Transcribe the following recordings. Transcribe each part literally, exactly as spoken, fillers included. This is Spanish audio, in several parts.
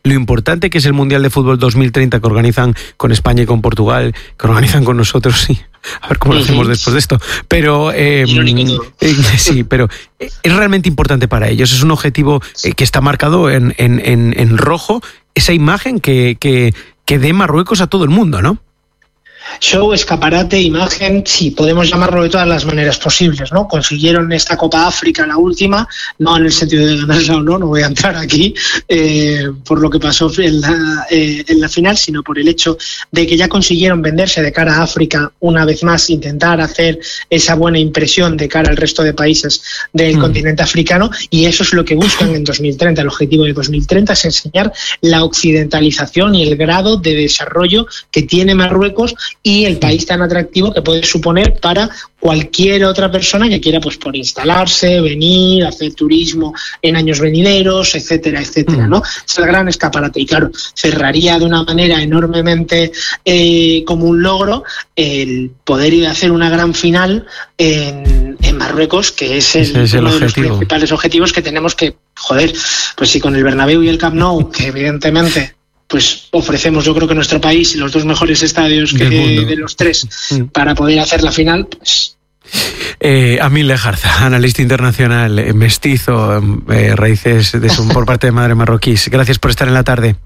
lo importante que es el Mundial de Fútbol dos mil treinta que organizan con España y con Portugal, que organizan con nosotros, sí. A ver cómo lo hacemos después de esto. Pero eh, eh, sí, pero es realmente importante para ellos. Es un objetivo eh, que está marcado en, en, en, en rojo, esa imagen que, que, que dé Marruecos a todo el mundo, ¿no? Show, escaparate, imagen, sí, podemos llamarlo de todas las maneras posibles, ¿no? Consiguieron esta Copa África, la última, no en el sentido de ganarla o no, no voy a entrar aquí eh, por lo que pasó en la, eh, en la final, sino por el hecho de que ya consiguieron venderse de cara a África, una vez más, intentar hacer esa buena impresión de cara al resto de países del mm. continente africano, y eso es lo que buscan en dos mil treinta. El objetivo de dos mil treinta es enseñar la occidentalización y el grado de desarrollo que tiene Marruecos y el país tan atractivo que puede suponer para cualquier otra persona que quiera, pues, por instalarse, venir, hacer turismo en años venideros, etcétera, etcétera, ¿no? Es el gran escaparate y, claro, cerraría de una manera enormemente eh, como un logro el poder ir a hacer una gran final en, en Marruecos, que es, el, Ese es el uno objetivo. de los principales objetivos que tenemos que, joder, pues si con el Bernabéu y el Camp Nou, que evidentemente pues ofrecemos, yo creo que nuestro país y los dos mejores estadios que de los tres para poder hacer la final, pues... Eh, Amil Lejarza, analista internacional, eh, mestizo, eh, raíces de su, por parte de madre marroquíes. Gracias por estar en la tarde.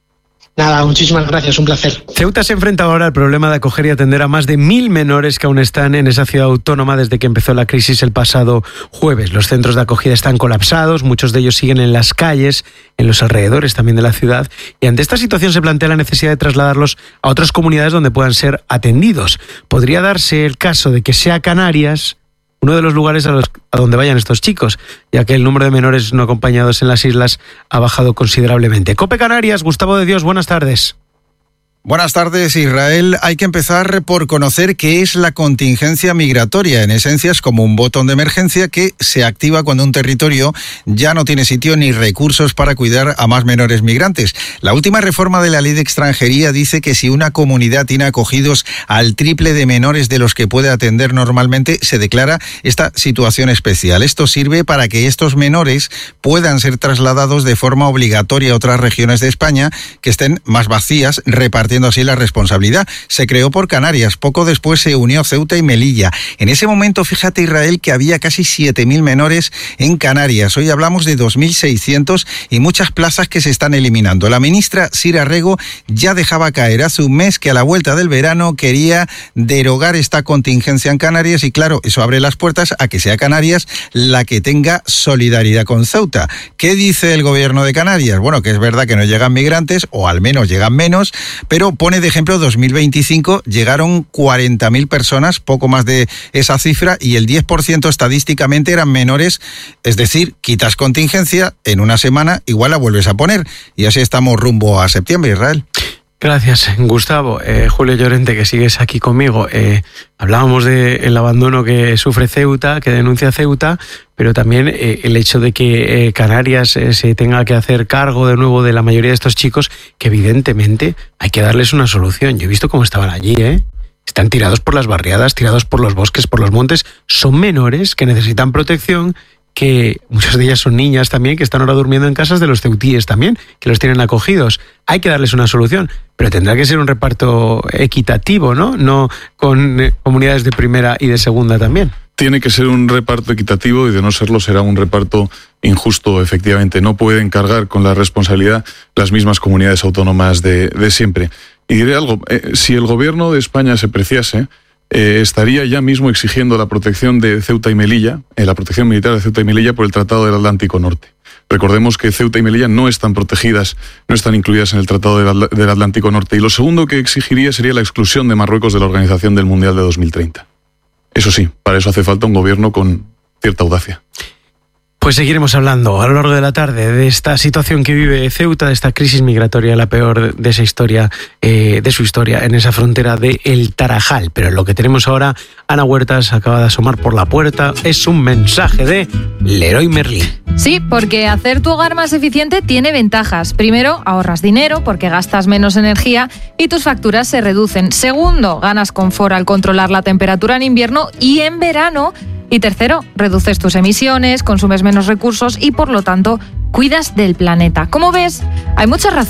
Nada, muchísimas gracias, un placer. Ceuta se enfrenta ahora al problema de acoger y atender a más de mil menores que aún están en esa ciudad autónoma desde que empezó la crisis el pasado jueves. Los centros de acogida están colapsados, muchos de ellos siguen en las calles, en los alrededores también de la ciudad, y ante esta situación se plantea la necesidad de trasladarlos a otras comunidades donde puedan ser atendidos. Podría darse el caso de que sea Canarias uno de los lugares a, los, a donde vayan estos chicos, ya que el número de menores no acompañados en las islas ha bajado considerablemente. COPE Canarias, Gustavo de Dios, buenas tardes. Buenas tardes, Israel. Hay que empezar por conocer qué es la contingencia migratoria. En esencia es como un botón de emergencia que se activa cuando un territorio ya no tiene sitio ni recursos para cuidar a más menores migrantes. La última reforma de la Ley de Extranjería dice que si una comunidad tiene acogidos al triple de menores de los que puede atender normalmente, se declara esta situación especial. Esto sirve para que estos menores puedan ser trasladados de forma obligatoria a otras regiones de España que estén más vacías, repartiendo así la responsabilidad. Se creó por Canarias, poco después se unió Ceuta y Melilla. En ese momento, fíjate, Israel, que había casi siete mil menores en Canarias. Hoy hablamos de dos mil seiscientos y muchas plazas que se están eliminando. La ministra Sira Rego ya dejaba caer hace un mes que a la vuelta del verano quería derogar esta contingencia en Canarias y, claro, eso abre las puertas a que sea Canarias la que tenga solidaridad con Ceuta. ¿Qué dice el gobierno de Canarias? Bueno, que es verdad que no llegan migrantes, o al menos llegan menos, pero Pero pone de ejemplo dos mil veinticinco, llegaron cuarenta mil personas, poco más de esa cifra, y el diez por ciento estadísticamente eran menores, es decir, quitas contingencia, en una semana igual la vuelves a poner, y así estamos rumbo a septiembre, Israel. Gracias, Gustavo. Eh, Julio Llorente, que sigues aquí conmigo. Eh, hablábamos del abandono que sufre Ceuta, que denuncia Ceuta, pero también eh, el hecho de que eh, Canarias eh, se tenga que hacer cargo de nuevo de la mayoría de estos chicos, que evidentemente hay que darles una solución. Yo he visto cómo estaban allí, ¿eh? Están tirados por las barriadas, tirados por los bosques, por los montes. Son menores que necesitan protección, que muchas de ellas son niñas también, que están ahora durmiendo en casas de los ceutíes también, que los tienen acogidos. Hay que darles una solución, pero tendrá que ser un reparto equitativo, ¿no? No con eh, comunidades de primera y de segunda también. Tiene que ser un reparto equitativo y de no serlo será un reparto injusto, efectivamente. No pueden cargar con la responsabilidad las mismas comunidades autónomas de, de siempre. Y diré algo, eh, si el gobierno de España se preciase, Eh, estaría ya mismo exigiendo la protección de Ceuta y Melilla, eh, la protección militar de Ceuta y Melilla por el Tratado del Atlántico Norte. Recordemos que Ceuta y Melilla no están protegidas, no están incluidas en el Tratado del, Atl- del Atlántico Norte. Y lo segundo que exigiría sería la exclusión de Marruecos de la Organización del Mundial de dos mil treinta. Eso sí, para eso hace falta un gobierno con cierta audacia. Pues seguiremos hablando a lo largo de la tarde de esta situación que vive Ceuta, de esta crisis migratoria, la peor de esa historia, eh, de su historia, en esa frontera de El Tarajal. Pero lo que tenemos ahora, Ana Huertas acaba de asomar por la puerta, es un mensaje de Leroy Merlin. Sí, porque hacer tu hogar más eficiente tiene ventajas. Primero, ahorras dinero porque gastas menos energía y tus facturas se reducen. Segundo, ganas confort al controlar la temperatura en invierno y en verano. Y tercero, reduces tus emisiones, consumes menos recursos y, por lo tanto, cuidas del planeta. Como ves, hay muchas razones